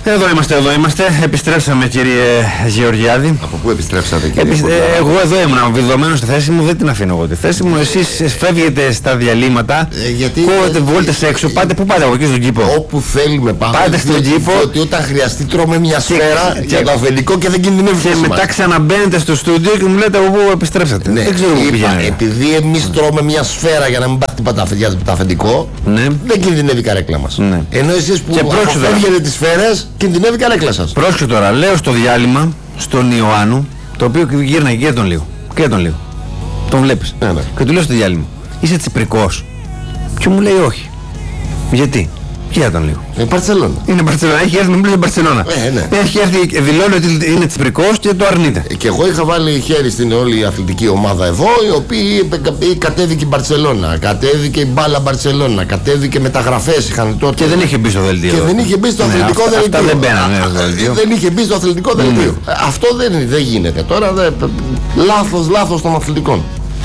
Εδώ είμαστε. Επιστρέψαμε, κύριε Γεωργιάδη. Από πού επιστρέψατε, κύριε Εγώ εδώ ήμουν βιδωμένος στη θέση μου, δεν την αφήνω εγώ τη θέση μου. Εσείς φεύγετε στα διαλύματα, κόβετε βόλτες έξω, πάτε πού πάτε, από εκεί στον κήπο. Όπου θέλουμε πάτε στον κήπο. Ότι όταν χρειαστεί τρώμε μια σφαίρα για το αφεντικό και δεν κινδυνεύει. Και μετά ξαναμπαίνετε στο στούντιο και μου λέτε από πού επιστρέψατε. Ναι, δεν ξέρω πού πηγαίνετε. Επειδή εμείς τρώμε μια σφαίρα για να μην πάθει για το αφεντικό, ναι, δεν κινδυνεύει η καρέκλα μας. Ναι. Ενώ εσείς που αποφεύγετε τις σφαίρες, κινδυνεύει η καρέκλα σας. Πρόσεχε τώρα, λέω στο διάλειμμα στον Ιωάννου, το οποίο γύρναγε και τον λίγο. Και τον λίγο. Τον βλέπεις. Ναι. Και του λέω στο διάλειμμα, είσαι τσιπρικός? Και μου λέει όχι. Γιατί? Κοίτα τον λίγο. Μπαρτσελόνα. Είναι Μπαρτσελόνα, έχει έρθει με μπλούζα Μπαρτσελόνα. Ναι. Έχει έρθει, δηλώνει ότι είναι τσιπρικός και το αρνείται. Και εγώ είχα βάλει χέρι στην όλη αθλητική ομάδα εδώ, η οποία κατέβηκε η Μπαρτσελόνα, κατέβηκε η μπάλα Μπαρτσελόνα, κατέβηκε μεταγραφές είχαν τότε. Και δεν είχε μπει στο δελτίο. Και δεν είχε μπει στο αθλητικό δελτίο. Αυτά δεν μπαίνανε στο δελτίο. Δεν είχε μπει στο αθλητικό δελτίο. Αυτό δεν γίνεται τώρα. Λάθος των αθλητικών.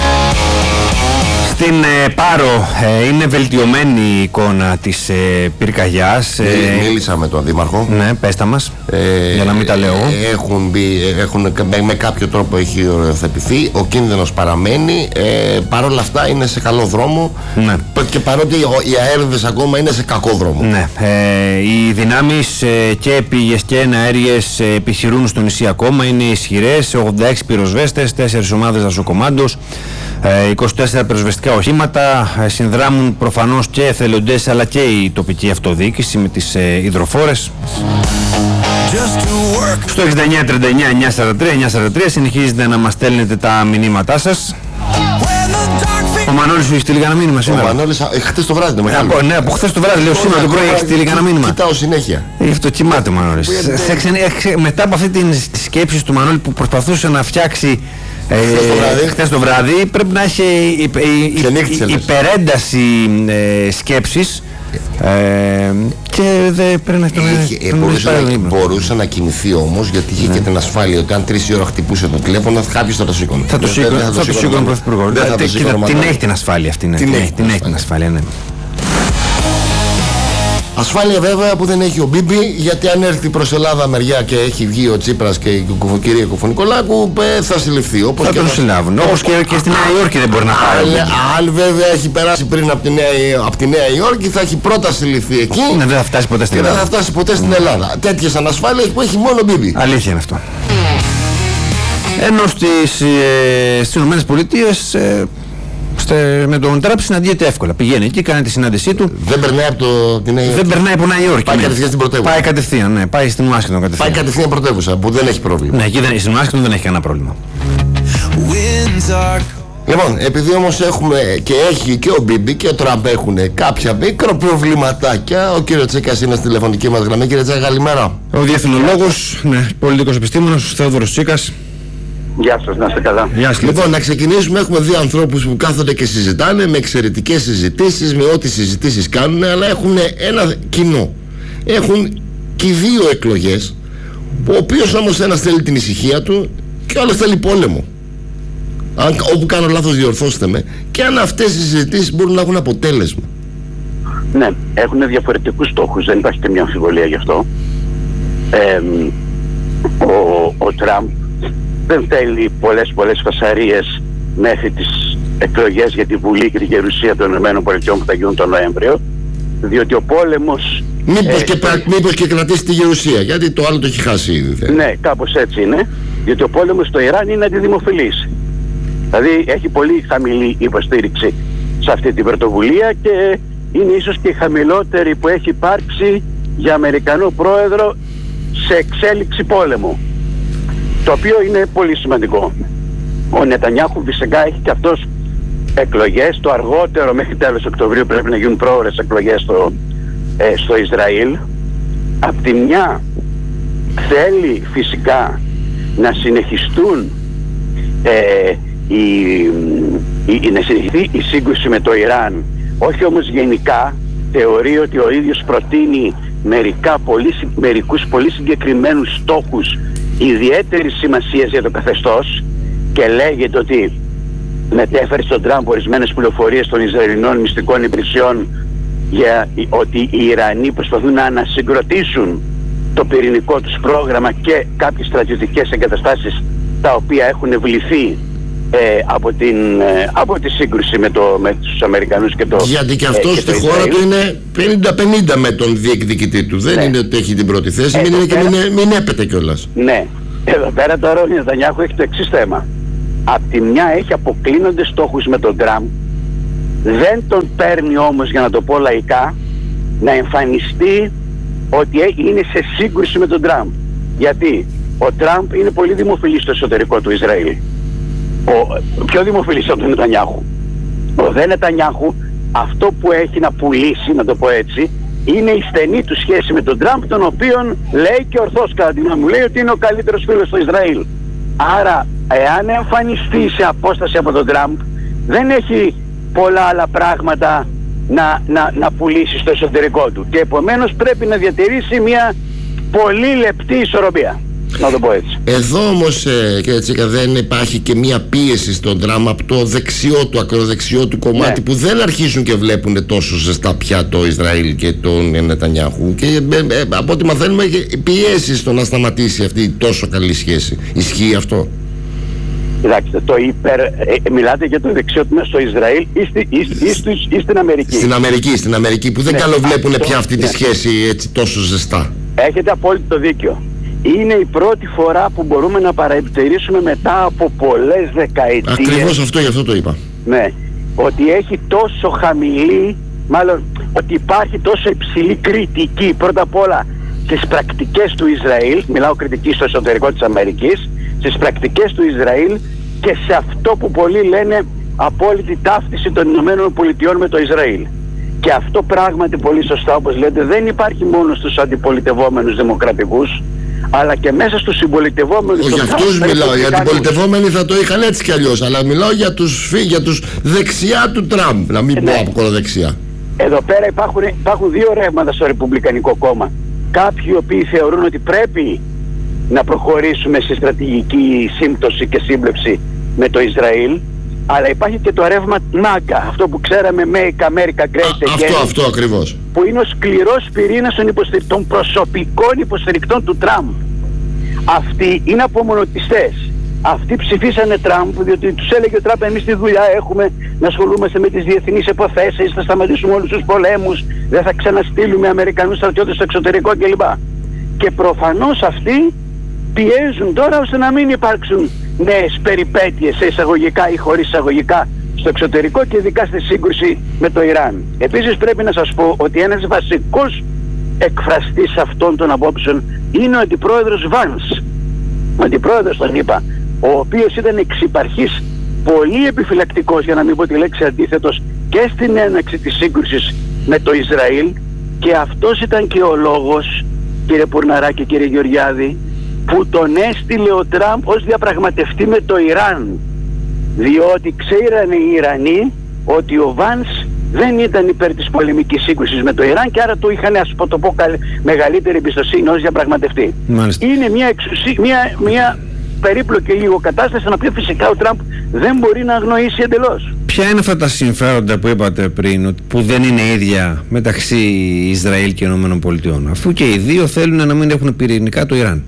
Στην Πάρο είναι βελτιωμένη η εικόνα της πυρκαγιάς. Μίλησα με τον Δήμαρχο. Ναι, πέστα μας, για να μην τα λέω. Με κάποιο τρόπο έχει οριοθετηθεί. Ο κίνδυνος παραμένει. Παρ' όλα αυτά είναι σε καλό δρόμο. Ναι. Και παρότι οι αέριδες ακόμα είναι σε κακό δρόμο. Ναι. Οι δυνάμεις και πήγες και εναέριες επιχειρούν στο νησί ακόμα. Είναι ισχυρές. 86 πυροσβέστες, 4 ομάδες δασοκομάντος, 24 πυροσβεστικά οχήματα, συνδράμουν προφανώς και εθελοντές αλλά και η τοπική αυτοδιοίκηση με τις υδροφόρες. Στο 6939-943-943 συνεχίζετε να μας στέλνετε τα μηνύματά σας. Ο Μανώλης σου έχει στείλει κανένα μήνυμα σήμερα? Ο Μανώλης χθες το βράδυ το μεγάλο. Ναι, από χθες το βράδυ, λέω σήμερα το πρωί έχει στείλει κανένα μήνυμα. Κοιτάω συνέχεια. Αυτό κοιμάται ο Μανώλης. Μετά από αυτή τη σκέψη του Μανώλη που προσπαθούσε να φτιάξει χθες το βράδυ, πρέπει να έχει υπερένταση σκέψης και δεν πρέπει να μπορούσε να κινηθεί όμως, γιατί είχε και την ασφάλεια ότι αν 3 η ώρα χτυπούσε το τηλέφωνο κάποιος θα το σήκωνε. Θα το σήκωνε ο Πρωθυπουργός. Την έχει την ασφάλεια αυτή. Την έχει την ασφάλεια, ναι. Ασφάλεια βέβαια που δεν έχει ο Μπίμπι, γιατί αν έρθει προς Ελλάδα μεριά και έχει βγει ο Τσίπρας και η κυρία Κουφωνικολάκου, θα συλληφθεί. Θα τον συλλάβουν. Όπως και στη Νέα Υόρκη δεν μπορεί να πάρει. Αν βέβαια έχει περάσει πριν από τη Νέα Υόρκη, θα έχει πρώτα συλληφθεί εκεί. Ναι, δεν θα φτάσει ποτέ στην Ελλάδα. Δεν θα φτάσει ποτέ στην Ελλάδα. Τέτοιες ανασφάλειες που έχει μόνο ο Μπίμπι. Αλήθεια είναι αυτό. Ενώ στις Ηνωμένες Πολιτείες με τον Τραμπ συναντιέται εύκολα. Πηγαίνει εκεί, κάνει τη συνάντησή του. Δεν περνάει από τη Νέα Υόρκη. Δεν περνάει από Νέα Υόρκη. Πάει κατευθείαν στην πρωτεύουσα. Πάει κατευθείαν, ναι. Πάει στην Ουάσιγκτον κατευθείαν. Πάει κατευθείαν πρωτεύουσα που δεν έχει πρόβλημα. Ναι, εκεί στην Ουάσιγκτον δεν έχει κανένα πρόβλημα. Λοιπόν, επειδή όμως έχει και ο Μπίμπι και ο Τραμπ έχουν κάποια μικροπροβληματάκια, ο κύριος Τσέκας είναι στη τηλεφωνική μας γραμμή. Κύριε Τσέκα, καλημέρα. Ο διεθνολόγος, ναι, πολιτικός επιστήμονας, Θεόδωρος Τσίκας. Γεια σας, να είστε καλά. Λοιπόν, να ξεκινήσουμε. Έχουμε δύο ανθρώπους που κάθονται και συζητάνε με εξαιρετικές συζητήσεις, με ό,τι συζητήσεις κάνουν, αλλά έχουν ένα κοινό. Έχουν και οι δύο εκλογές, ο οποίος όμως ένας θέλει την ησυχία του και ο άλλος θέλει πόλεμο. Όπου κάνω λάθος διορθώστε με. Και αν αυτές οι συζητήσεις μπορούν να έχουν αποτέλεσμα. Ναι, έχουν διαφορετικούς στόχους, δεν υπάρχει καμία αμφιβολία γι' αυτό. Ο Τραμπ δεν θέλει πολλές φασαρίες μέχρι τις εκλογές για τη Βουλή και τη Γερουσία των ΗΠΑ που θα γίνουν τον Νοέμβριο, διότι ο πόλεμος... Μήπως και κρατήσει τη Γερουσία, γιατί το άλλο το έχει χάσει ήδη. Ναι, κάπως έτσι είναι, διότι ο πόλεμος στο Ιράν είναι αντιδημοφιλής. Δηλαδή έχει πολύ χαμηλή υποστήριξη σε αυτή την πρωτοβουλία και είναι ίσως και η χαμηλότερη που έχει υπάρξει για Αμερικανό πρόεδρο σε εξέλιξη πόλεμου, το οποίο είναι πολύ σημαντικό. Ο Νετανιάχου φυσικά έχει και αυτός εκλογές, το αργότερο μέχρι τέλος Οκτωβρίου πρέπει να γίνουν πρόορες εκλογές στο Ισραήλ. Απ' τη μια θέλει φυσικά να συνεχιστούν να συνεχιστεί η σύγκρουση με το Ιράν, όχι όμως γενικά. Θεωρεί ότι ο ίδιος προτείνει μερικούς πολύ συγκεκριμένους στόχους ιδιαίτερης σημασίας για το καθεστώς και λέγεται ότι μετέφερε στον Τραμπ ορισμένες πληροφορίες των Ισραηλινών μυστικών υπηρεσιών για ότι οι Ιρανοί προσπαθούν να ανασυγκροτήσουν το πυρηνικό τους πρόγραμμα και κάποιες στρατιωτικές εγκαταστάσεις τα οποία έχουν βληθεί από τη σύγκρουση με τους Αμερικανούς και το γιατί και αυτό στη χώρα του είναι 50-50 με τον διεκδικητή του. Δεν είναι ότι έχει την πρώτη θέση, μην έπεται κιόλας. Ναι, εδώ πέρα τώρα ο Νετανιάχου έχει το εξής θέμα. Απ' τη μια έχει αποκλίνοντες στόχους με τον Τραμπ, δεν τον παίρνει όμως, για να το πω λαϊκά, να εμφανιστεί ότι είναι σε σύγκρουση με τον Τραμπ. Γιατί ο Τραμπ είναι πολύ δημοφιλής στο εσωτερικό του Ισραήλ. Πιο δημοφιλής από τον Νετανιάχου. Ο δε Νετανιάχου αυτό που έχει να πουλήσει, να το πω έτσι, είναι η στενή του σχέση με τον Τραμπ, τον οποίον λέει και ορθώς κατά τη γνώμη μου, λέει ότι είναι ο καλύτερος φίλος του Ισραήλ. Άρα εάν εμφανιστεί σε απόσταση από τον Τραμπ, δεν έχει πολλά άλλα πράγματα να πουλήσει στο εσωτερικό του, και επομένως πρέπει να διατηρήσει μια πολύ λεπτή ισορροπία, να το πω έτσι. Εδώ όμως κύριε Τσίκα, δεν υπάρχει και μια πίεση στον Τραμπ από το δεξιό του, ακροδεξιό του κομμάτι, που δεν αρχίζουν και βλέπουν τόσο ζεστά πια το Ισραήλ και τον Νετανιάχου, και από ό,τι μαθαίνουμε πιέσει στο να σταματήσει αυτή η τόσο καλή σχέση. Ισχύει αυτό? Κοιτάξτε, μιλάτε για το δεξιό τμήμα στο Ισραήλ ή στην Αμερική? Στην Αμερική που δεν καλοβλέπουν πια αυτή τη σχέση έτσι τόσο ζεστά. Έχετε απόλυτο δίκιο. Είναι η πρώτη φορά που μπορούμε να παρατηρήσουμε μετά από πολλές δεκαετίες. Ακριβώς αυτό, γι' αυτό το είπα. Ναι, ότι έχει τόσο χαμηλή, μάλλον ότι υπάρχει τόσο υψηλή κριτική πρώτα απ' όλα στις πρακτικές του Ισραήλ, μιλάω κριτική στο εσωτερικό της Αμερικής, στις πρακτικές του Ισραήλ και σε αυτό που πολλοί λένε απόλυτη ταύτιση των Ηνωμένων Πολιτειών με το Ισραήλ. Και αυτό πράγματι πολύ σωστά, όπως λέτε, δεν υπάρχει μόνο στους αντιπολιτευόμενους δημοκρατικούς, αλλά και μέσα στους συμπολιτευόμενους. Για αυτούς μιλάω, οι αντιπολιτευόμενοι θα το είχαν έτσι κι αλλιώς, αλλά μιλάω για τους δεξιά του Τραμπ, να μην πω από δεξιά. Εδώ πέρα υπάρχουν δύο ρεύματα στο Ρεπουμπλικανικό κόμμα. Κάποιοι οι οποίοι θεωρούν ότι πρέπει να προχωρήσουμε σε στρατηγική σύμπτωση και σύμπλευση με το Ισραήλ, αλλά υπάρχει και το ρεύμα MAGA, αυτό που ξέραμε, Make America Great Again, αυτό ακριβώς, που είναι ο σκληρός πυρήνας των προσωπικών υποστηρικτών του Τραμπ. Αυτοί είναι απομονωτιστές. Αυτοί ψηφίσανε Τραμπ διότι τους έλεγε ο Τραμπ, εμείς τη δουλειά έχουμε να ασχολούμαστε με τις διεθνείς υποθέσεις, θα σταματήσουμε όλους τους πολέμους, δεν θα ξαναστείλουμε Αμερικανούς στρατιώτες στο εξωτερικό κλπ. Και προφανώς αυτοί πιέζουν τώρα ώστε να μην υπάρξουν νέες περιπέτειες, σε εισαγωγικά ή χωρίς εισαγωγικά, στο εξωτερικό και ειδικά στη σύγκρουση με το Ιράν. Επίσης πρέπει να σας πω ότι ένας βασικός εκφραστής αυτών των απόψεων είναι ο αντιπρόεδρος Vance, ο αντιπρόεδρος τον είπα, ο οποίος ήταν εξυπαρχής πολύ επιφυλακτικός, για να μην πω τη λέξη αντίθετος, και στην έναρξη της σύγκρουσης με το Ισραήλ, και αυτός ήταν και ο λόγος, κύριε Πουρναρά και κύριε Γεωργιάδη, που τον έστειλε ο Τραμπ ως διαπραγματευτή με το Ιράν, διότι ξέρανε οι Ιρανοί ότι ο Vance δεν ήταν υπέρ της πολεμικής σύγκρουσης με το Ιράν και άρα του είχαν, ας το πω, μεγαλύτερη εμπιστοσύνη ως διαπραγματευτή. Μάλιστα. Είναι μια περίπλοκη λίγο κατάσταση, στην οποία φυσικά ο Τραμπ δεν μπορεί να αγνοήσει εντελώς. Ποια είναι αυτά τα συμφέροντα που είπατε πριν, που δεν είναι ίδια μεταξύ Ισραήλ και ΗΠΑ, αφού και οι δύο θέλουν να μην έχουν πυρηνικά το Ιράν?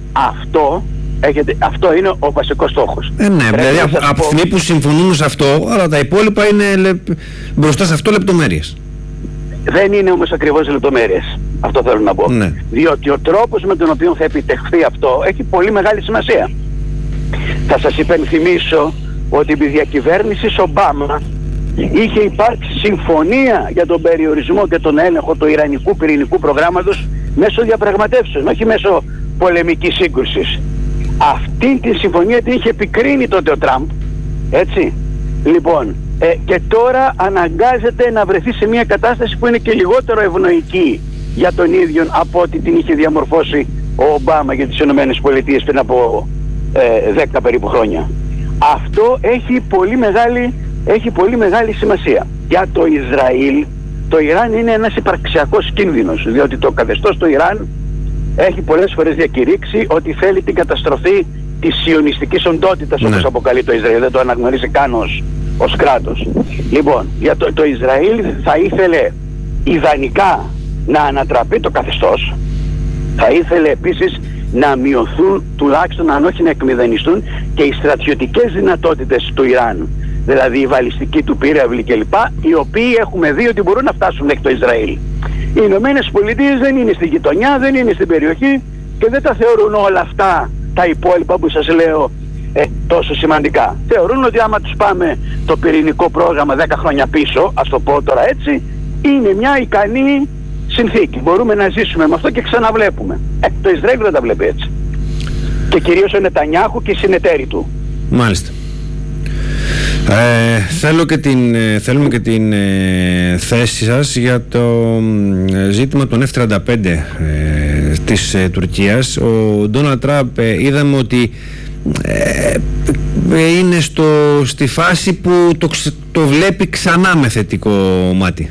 Αυτό είναι ο βασικός στόχος. Ναι, δηλαδή από τη στιγμή που συμφωνούν σε αυτό, αλλά τα υπόλοιπα είναι μπροστά σε αυτό λεπτομέρειες. Δεν είναι όμως ακριβώς λεπτομέρειες. Αυτό θέλω να πω. Ναι. Διότι ο τρόπος με τον οποίο θα επιτευχθεί αυτό έχει πολύ μεγάλη σημασία. Θα σας υπενθυμίσω ότι επί διακυβέρνησης Ομπάμα είχε υπάρξει συμφωνία για τον περιορισμό και τον έλεγχο του ιρανικού πυρηνικού προγράμματος μέσω διαπραγματεύσεων, όχι μέσω πολεμικής σύγκρουσης. Αυτή τη συμφωνία την είχε επικρίνει τότε ο Τραμπ, έτσι. Λοιπόν, και τώρα αναγκάζεται να βρεθεί σε μια κατάσταση που είναι και λιγότερο ευνοϊκή για τον ίδιο από ό,τι την είχε διαμορφώσει ο Ομπάμα για τις ΗΠΑ πριν από 10 περίπου χρόνια. Αυτό έχει πολύ μεγάλη σημασία. Για το Ισραήλ, το Ιράν είναι ένας υπαρξιακός κίνδυνος, διότι το καθεστώς του Ιράν έχει πολλές φορές διακηρύξει ότι θέλει την καταστροφή της σιωνιστικής οντότητας, όπως αποκαλεί το Ισραήλ, δεν το αναγνωρίζει καν ως κράτος. Λοιπόν, για το Ισραήλ θα ήθελε ιδανικά να ανατραπεί το καθεστώς, Θα ήθελε επίσης να μειωθούν, τουλάχιστον αν όχι να εκμηδενιστούν, και οι στρατιωτικές δυνατότητες του Ιράν. Δηλαδή η βαλιστική του πύραυλη κλπ. Οι οποίοι έχουμε δει ότι μπορούν να φτάσουν μέχρι το Ισραήλ. Οι Ηνωμένες Πολιτείες δεν είναι στη γειτονιά, δεν είναι στην περιοχή και δεν τα θεωρούν όλα αυτά τα υπόλοιπα που σας λέω τόσο σημαντικά. Θεωρούν ότι άμα τους πάμε το πυρηνικό πρόγραμμα 10 χρόνια πίσω, ας το πω τώρα έτσι, είναι μια ικανή συνθήκη. Μπορούμε να ζήσουμε με αυτό και ξαναβλέπουμε. Το Ισραήλ δεν τα βλέπει έτσι. Και κυρίως ο Νετανιάχου και οι συνεταίροι του. Μάλιστα. Θέλουμε και την θέση σας για το ζήτημα των F-35 της Τουρκίας. Ο Ντόναλντ Τραμπ είδαμε ότι είναι στη φάση που το βλέπει ξανά με θετικό μάτι.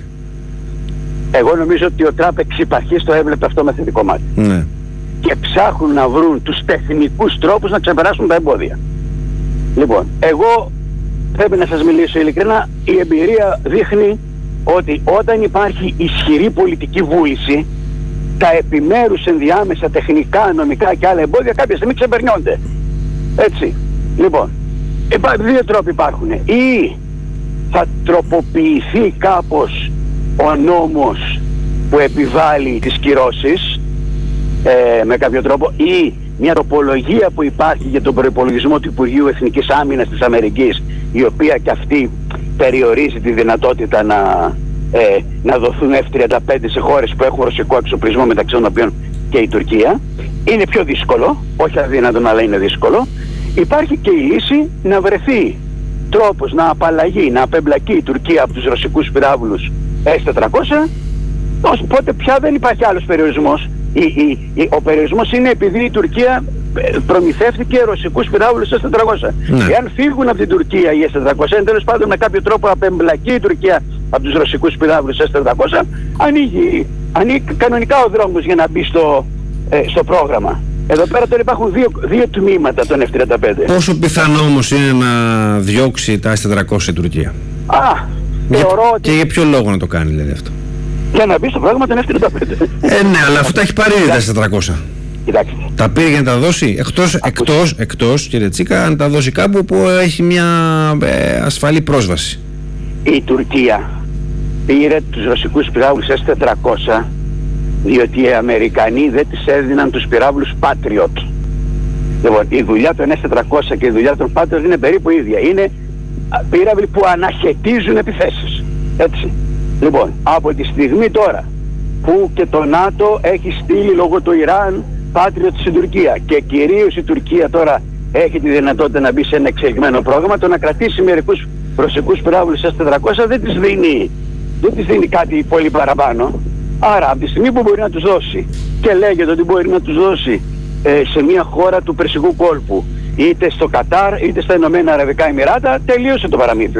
Εγώ νομίζω ότι ο Τραμπ εξ υπαρχής το έβλεπε αυτό με θετικό μάτι. Ναι. Και ψάχνουν να βρουν τους τεχνικούς τρόπους να ξεπεράσουν τα εμπόδια. Λοιπόν, εγώ πρέπει να σας μιλήσω ειλικρινά, η εμπειρία δείχνει ότι όταν υπάρχει ισχυρή πολιτική βούληση, τα επιμέρους ενδιάμεσα τεχνικά, νομικά και άλλα εμπόδια κάποια στιγμή ξεπερνιόνται. Έτσι. Λοιπόν, δύο τρόποι υπάρχουν. Ή θα τροποποιηθεί κάπως ο νόμος που επιβάλλει τις κυρώσεις με κάποιο τρόπο, ή μια τροπολογία που υπάρχει για τον προϋπολογισμό του Υπουργείου Εθνικής Άμυνας της Αμερικής, η οποία και αυτή περιορίζει τη δυνατότητα να δοθούν F-35 σε χώρες που έχουν ρωσικό εξοπλισμό, μεταξύ των οποίων και η Τουρκία. Είναι πιο δύσκολο, όχι αδύνατον, αλλά είναι δύσκολο. Υπάρχει και η λύση να βρεθεί τρόπος να απαλλαγεί, να απεμπλακεί η Τουρκία από τους ρωσικούς πυράβλους S-400, οπότε πια δεν υπάρχει άλλος περιορισμός. Ο περιορισμός είναι επειδή η Τουρκία προμηθεύτηκε ρωσικούς πυράβλους S-400. Ναι. Εάν φύγουν από την Τουρκία οι S-400, τέλος πάντων με κάποιο τρόπο απεμπλακεί η Τουρκία από τους ρωσικούς πυράβλους S-400, ανοίγει κανονικά ο δρόμος για να μπει στο πρόγραμμα. Εδώ πέρα τώρα υπάρχουν δύο τμήματα των F-35. Πόσο πιθανό όμως είναι να διώξει τα S-400 η Τουρκία? Θεωρώ ότι... Και για ποιο λόγο να το κάνει, δηλαδή, αυτό? Για να μπει στο πρόγραμμα των F-35. Ναι, αλλά αφού τα έχει πάρει ήδη τα S-400. Κοιτάξτε. Τα πήρε για να τα δώσει εκτός, κύριε Τσίκα, να τα δώσει κάπου που έχει μια ασφαλή πρόσβαση. Η Τουρκία πήρε τους ρωσικούς πυράβλους S-400 διότι οι Αμερικανοί δεν τις έδιναν τους πυράβλους Patriot. Λοιπόν, η δουλειά των S-400 και η δουλειά των Patriot είναι περίπου ίδια. Είναι πύραυλοι που αναχαιτίζουν επιθέσεις. Έτσι. Λοιπόν, από τη στιγμή τώρα που και το ΝΑΤΟ έχει στείλει λόγω του Ιράν Patriot στην Τουρκία και κυρίως η Τουρκία τώρα έχει τη δυνατότητα να μπει σε ένα εξελιγμένο πρόγραμμα, το να κρατήσει μερικούς ρωσικούς πυράβλους S-400 δεν της δίνει κάτι πολύ παραπάνω. Άρα από τη στιγμή που μπορεί να τους δώσει και λέγεται ότι μπορεί να τους δώσει σε μια χώρα του Περσικού κόλπου, είτε στο Κατάρ είτε στα Ηνωμένα Αραβικά Εμιράτα, τελείωσε το παραμύθι.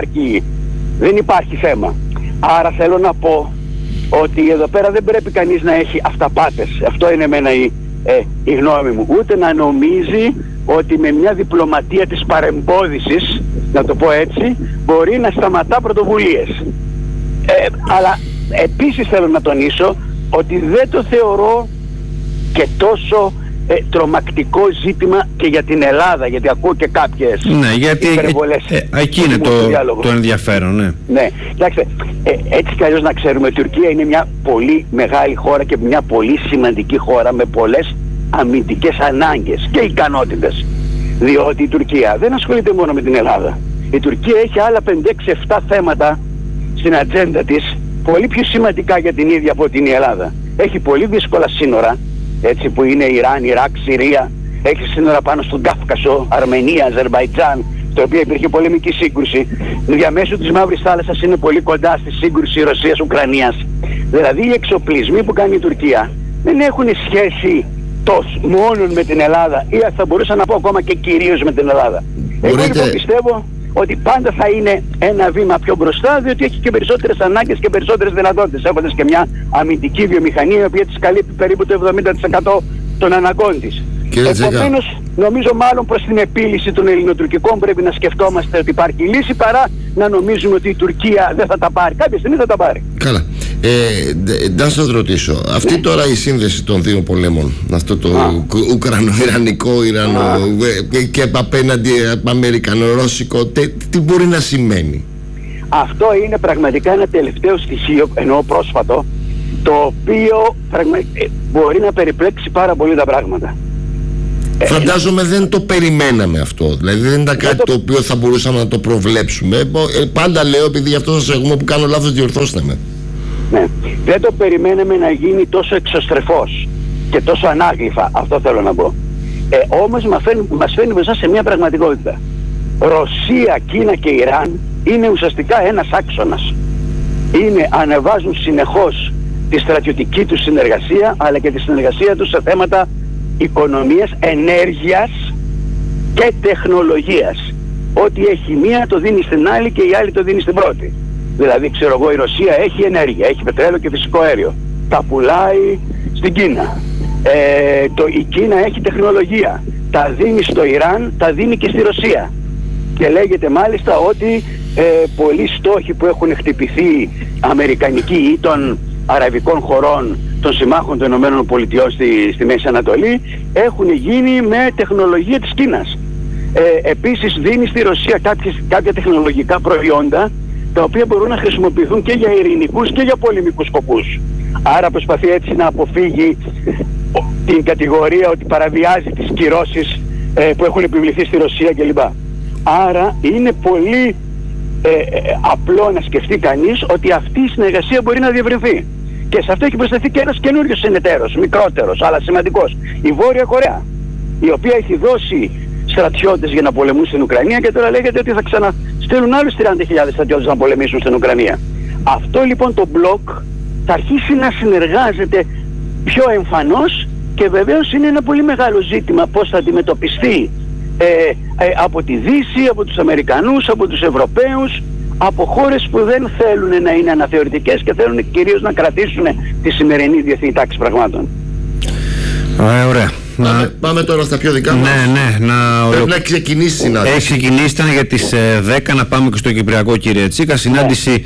Δεν υπάρχει θέμα. Άρα θέλω να πω ότι εδώ πέρα δεν πρέπει κανείς να έχει αυταπάτες. Αυτό είναι εμένα η γνώμη μου. Ούτε να νομίζει ότι με μια διπλωματία της παρεμπόδισης, να το πω έτσι, μπορεί να σταματά πρωτοβουλίες. Αλλά επίσης θέλω να τονίσω ότι δεν το θεωρώ και τόσο τρομακτικό ζήτημα και για την Ελλάδα, γιατί ακούω και κάποιες υπερβολές. Εκεί είναι το ενδιαφέρον, ναι. Ναι, κοιτάξτε, έτσι κι αλλιώς να ξέρουμε, η Τουρκία είναι μια πολύ μεγάλη χώρα και μια πολύ σημαντική χώρα με πολλές αμυντικές ανάγκες και ικανότητες. Διότι η Τουρκία δεν ασχολείται μόνο με την Ελλάδα. Η Τουρκία έχει άλλα 5-6-7 θέματα στην ατζέντα της, πολύ πιο σημαντικά για την ίδια από ότι είναι η Ελλάδα. Έχει πολύ δύσκολα σύνορα, έτσι, που είναι Ιράν, Ιράκ, Συρία. Έχει σύνορα πάνω στον Κάφκασο, Αρμενία, Αζερμπαϊτζάν, στο οποίο υπήρχε πολεμική σύγκρουση. Διαμέσου της Μαύρης Θάλασσας είναι πολύ κοντά στη σύγκρουση Ρωσίας-Ουκρανίας. Δηλαδή οι εξοπλισμοί που κάνει η Τουρκία δεν έχουν σχέση μόνο με την Ελλάδα, ή θα μπορούσα να πω ακόμα και κυρίως με την Ελλάδα. Εγώ λοιπόν πιστεύω ότι πάντα θα είναι ένα βήμα πιο μπροστά, διότι έχει και περισσότερες ανάγκες και περισσότερες δυνατότητες, έχοντας και μια αμυντική βιομηχανία η οποία της καλύπτει περίπου το 70% των αναγκών της. Επομένως, νομίζω μάλλον προς την επίλυση των ελληνοτουρκικών πρέπει να σκεφτόμαστε ότι υπάρχει λύση, παρά να νομίζουμε ότι η Τουρκία δεν θα τα πάρει. Κάποια στιγμή θα τα πάρει. Καλά. Να σας ρωτήσω, αυτή τώρα η σύνδεση των δύο πολέμων, αυτό το Ουκρανο-Ιρανικό, και απέναντι Αμερικανο-Ρώσικο, τι μπορεί να σημαίνει? Αυτό είναι πραγματικά ένα τελευταίο στοιχείο, εννοώ πρόσφατο, το οποίο μπορεί να περιπλέξει πάρα πολύ τα πράγματα. Φαντάζομαι δεν το περιμέναμε αυτό. Δηλαδή δεν ήταν κάτι το οποίο θα μπορούσαμε να το προβλέψουμε. Πάντα λέω, επειδή γι' αυτό σας έχουμε, που κάνω λάθος διορθώστε με. Ναι, δεν το περιμέναμε να γίνει τόσο εξωστρεφός και τόσο ανάγλυφα, αυτό θέλω να πω. Όμως μας φέρνει μπροστά σε μια πραγματικότητα. Ρωσία, Κίνα και Ιράν είναι ουσιαστικά ένας άξονας. Ανεβάζουν συνεχώς τη στρατιωτική τους συνεργασία, αλλά και τη συνεργασία τους σε θέματα οικονομίας, ενέργειας και τεχνολογίας. Ό,τι έχει μία το δίνει στην άλλη και η άλλη το δίνει στην πρώτη. Δηλαδή, ξέρω εγώ, η Ρωσία έχει ενέργεια, έχει πετρέλαιο και φυσικό αέριο. Τα πουλάει στην Κίνα. Η Κίνα έχει τεχνολογία. Τα δίνει στο Ιράν, τα δίνει και στη Ρωσία. Και λέγεται μάλιστα ότι πολλοί στόχοι που έχουν χτυπηθεί αμερικανικοί ή των αραβικών χωρών, των συμμάχων των ΗΠΑ στη Μέση Ανατολή, έχουν γίνει με τεχνολογία της Κίνας. Επίσης δίνει στη Ρωσία κάποια τεχνολογικά προϊόντα, τα οποία μπορούν να χρησιμοποιηθούν και για ειρηνικούς και για πολεμικούς σκοπούς. Άρα προσπαθεί έτσι να αποφύγει την κατηγορία ότι παραβιάζει τις κυρώσεις που έχουν επιβληθεί στη Ρωσία κλπ. Άρα είναι πολύ απλό να σκεφτεί κανείς ότι αυτή η συνεργασία μπορεί να διευρυνθεί. Και σε αυτό έχει προσθεθεί και ένας καινούριος συνεταίρος, μικρότερος αλλά σημαντικός, η Βόρεια Κορέα, η οποία έχει δώσει στρατιώτες για να πολεμούν στην Ουκρανία και τώρα λέγεται ότι θα ξαναστείλουν άλλους 30.000 στρατιώτες να πολεμήσουν στην Ουκρανία. Αυτό λοιπόν το μπλοκ θα αρχίσει να συνεργάζεται πιο εμφανώς και βεβαίως είναι ένα πολύ μεγάλο ζήτημα πώς θα αντιμετωπιστεί από τη Δύση, από τους Αμερικανούς, από τους Ευρωπαίους, από χώρες που δεν θέλουν να είναι αναθεωρητικές και θέλουν κυρίως να κρατήσουν τη σημερινή διεθνή τάξη πραγμάτων. Ωραία. Πάμε τώρα στα πιο δικά μας. Ναι. Πρέπει να ξεκινήσει η συνάντηση. Έχει ξεκινήσει, ήταν για τις 10. Να πάμε και στο Κυπριακό, κύριε Τσίκα. Συνάντηση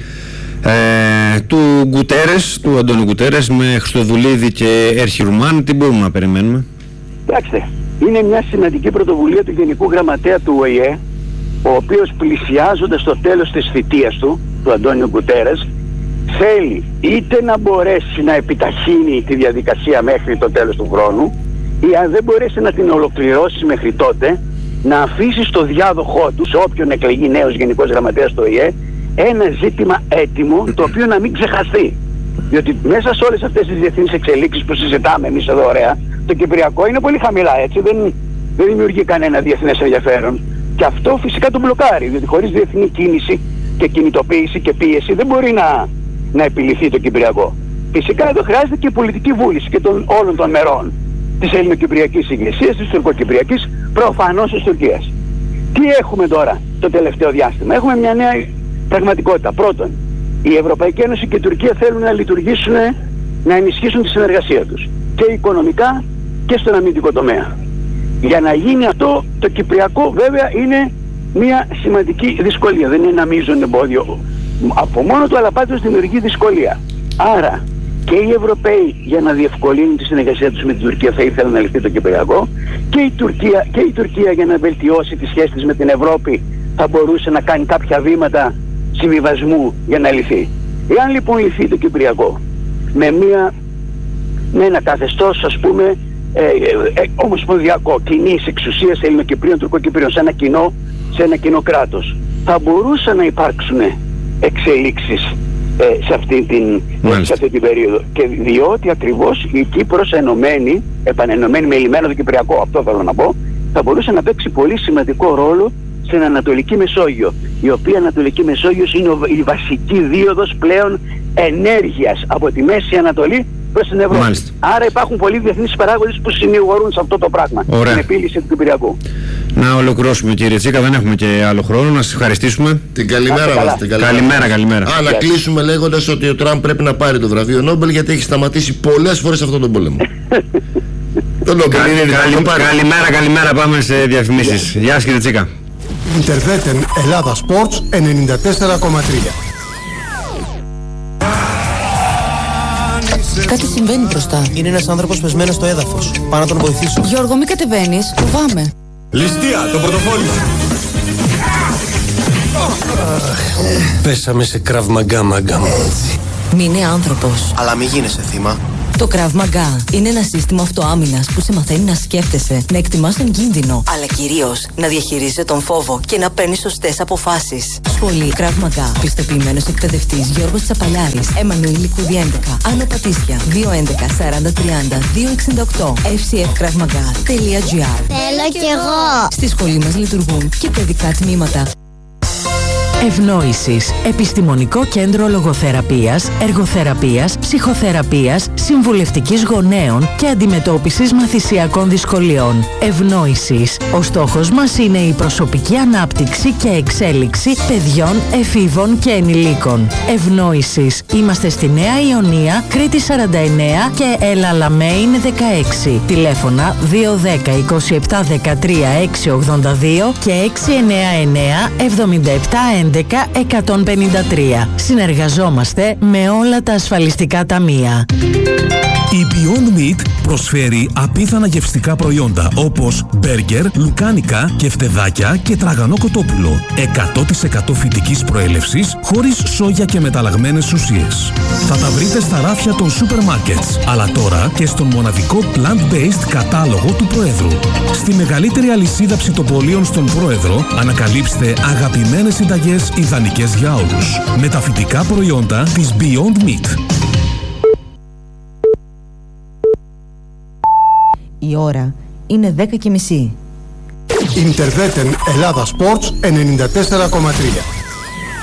του Γκουτέρες, του Αντώνη Γκουτέρες, με Χριστοδουλίδη και Έρχη Ρουμάν. Τι μπορούμε να περιμένουμε? Κοιτάξτε, είναι μια σημαντική πρωτοβουλία του Γενικού Γραμματέα του ΟΗΕ, ο οποίος πλησιάζοντας στο τέλος της θητείας του Αντώνιο Γκουτέρες, θέλει είτε να μπορέσει να επιταχύνει τη διαδικασία μέχρι το τέλος του χρόνου, ή αν δεν μπορέσει να την ολοκληρώσει μέχρι τότε, να αφήσει στο διάδοχό του, σε όποιον εκλεγεί νέος Γενικός Γραμματέας του ΟΗΕ, ένα ζήτημα έτοιμο, το οποίο να μην ξεχαστεί. Διότι μέσα σε όλες αυτές τις διεθνείς εξελίξεις που συζητάμε εμείς εδώ, ωραία, το Κυπριακό είναι πολύ χαμηλά, έτσι, δεν δημιουργεί κανένα διεθνές ενδιαφέρον. Και αυτό φυσικά τον μπλοκάρει, διότι χωρίς διεθνή κίνηση και κινητοποίηση και πίεση δεν μπορεί να επιληθεί το Κυπριακό. Φυσικά εδώ χρειάζεται και πολιτική βούληση και όλων των μερών της ελληνοκυπριακής ηγεσίας, της τουρκοκυπριακής, προφανώς της Τουρκίας. Τι έχουμε τώρα το τελευταίο διάστημα? Έχουμε μια νέα πραγματικότητα. Πρώτον, η Ευρωπαϊκή Ένωση και η Τουρκία θέλουν να λειτουργήσουν, να ενισχύσουν τη συνεργασία τους και οικονομικά και στον αμυντικό τομέα. Για να γίνει αυτό, το Κυπριακό βέβαια είναι μια σημαντική δυσκολία. Δεν είναι ένα μείζον εμπόδιο από μόνο του, αλλά πάντως δημιουργεί δυσκολία. Άρα και οι Ευρωπαίοι, για να διευκολύνουν τη συνεργασία τους με την Τουρκία, θα ήθελαν να λυθεί το Κυπριακό, και η Τουρκία για να βελτιώσει τις σχέσεις της με την Ευρώπη θα μπορούσε να κάνει κάποια βήματα συμβιβασμού για να λυθεί. Εάν λοιπόν λυθεί το Κυπριακό με ένα καθεστώς, ας πούμε, ομοσπονδιακό, κοινής εξουσίας Ελληνοκυπρίων, Τουρκοκυπρίων, σε ένα κοινό κράτος, θα μπορούσαν να υπάρξουν εξελίξεις σε αυτή την περίοδο. Και διότι ακριβώς η Κύπρος επανενωμένη με λιμένα το Κυπριακό, αυτό θέλω να πω, θα μπορούσε να παίξει πολύ σημαντικό ρόλο στην Ανατολική Μεσόγειο, η οποία Ανατολική Μεσόγειος είναι η βασική δίωδος πλέον ενέργειας από τη Μέση Ανατολή προς την Ευρώπη. Μάλιστα. Άρα υπάρχουν πολλοί διεθνείς παράγοντες που συνηγορούν σε αυτό το πράγμα, την επίλυση του Κυπριακού. Να ολοκληρώσουμε, κύριε Τσίκα, δεν έχουμε και άλλο χρόνο. Να σας ευχαριστήσουμε. Την καλημέρα μας. Καλημέρα. Να κλείσουμε λέγοντας ότι ο Τραμπ πρέπει να πάρει το βραβείο Νόμπελ, γιατί έχει σταματήσει πολλές φορές αυτόν τον πόλεμο. Καλημέρα, πάμε σε διαφημίσεις. Γεια σας, κύριε Τσίκα. Ιντερβέτεν Ελλάδα Sports 94,3. συμβαίνει μπροστά? Είναι ένας άνθρωπος πεσμένος στο έδαφος. Πάω να τον βοηθήσω. Γιώργο, μην κατεβαίνεις. Φοβάμαι. Ληστεία, το πορτοφόλι. Πέσαμε σε Krav Maga, μάγκα μου. Μην είναι άνθρωπος. Αλλά μη γίνεσαι θύμα. Το Krav Maga είναι ένα σύστημα αυτοάμυνας που σε μαθαίνει να σκέφτεσαι, να εκτιμάς τον κίνδυνο, αλλά κυρίως να διαχειρίζεσαι τον φόβο και να παίρνεις σωστές αποφάσεις. Σχολή Krav Maga. Πιστοποιημένος εκπαιδευτής Γιώργος Τσαπαλιάρης. Εμμανουήλ Λικούδη 11. Άνω Πατήσια. 211 40 30 268. fcfkravmaga.gr. Θέλω κι εγώ. Στη σχολή μας λειτουργούν και παιδικά τμήματα. Ευνόησης. Επιστημονικό κέντρο λογοθεραπείας, εργοθεραπείας, ψυχοθεραπείας, συμβουλευτικής γονέων και αντιμετώπισης μαθησιακών δυσκολιών. Ευνόησης. Ο στόχος μας είναι η προσωπική ανάπτυξη και εξέλιξη παιδιών, εφήβων και ενηλίκων. Ευνόησης. Είμαστε στη Νέα Ιωνία, Κρήτη 49 και Ελαλαμέιν 16. Τηλέφωνα 210 27 13 682 και 699 77 153. Συνεργαζόμαστε με όλα τα ασφαλιστικά ταμεία. Η Beyond Meat προσφέρει απίθανα γευστικά προϊόντα όπως μπέργκερ, λουκάνικα, κεφτεδάκια και τραγανό κοτόπουλο. 100% φυτικής προέλευσης, χωρίς σόγια και μεταλλαγμένες ουσίες. Θα τα βρείτε στα ράφια των σούπερ μάρκετς, αλλά τώρα και στον μοναδικό plant-based κατάλογο του Προέδρου. Στη μεγαλύτερη αλυσίδα ψητοπολίων στον Πρόεδρο ανακαλύψτε αγαπημένες συνταγές ιδανικές για όλους. Με τα φυτικά προϊόντα της Beyond Meat. Η ώρα είναι 10:30. Ιντερβέτεν Ελλάδα Sports 94,3.